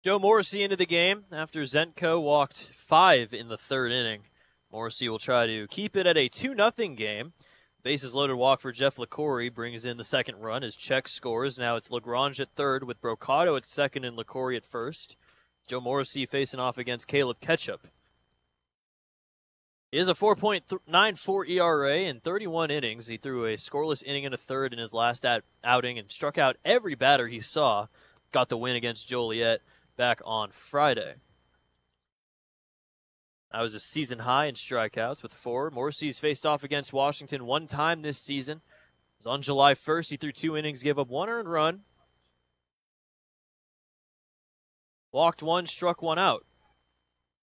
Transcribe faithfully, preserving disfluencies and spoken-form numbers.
Joe Morrissey into the game after Zenko walked five in the third inning. Morrissey will try to keep it at a two nothing game. Bases loaded walk for Jeff LaCorey brings in the second run as Check scores. Now it's Lagrange at third with Brocado at second and LaCorey at first. Joe Morrissey facing off against Caleb Ketchup. He has a four point nine four E R A in thirty-one innings. He threw a scoreless inning and a third in his last at- outing and struck out every batter he saw. Got the win against Joliet back on Friday. That was a season high in strikeouts with four. Morrissey's faced off against Washington one time this season. It was on July first. He threw two innings, gave up one earned run. Walked one, struck one out.